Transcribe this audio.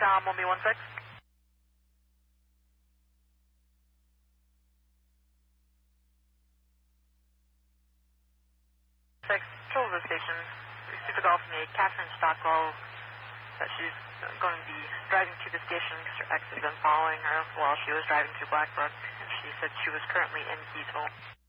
Tom 1B16. 6, control the station. Received a call from a Catherine Stockwell that she's going to be driving to the station because her ex has been following her while she was driving through Blackbrook, and she said she was currently in Keysville.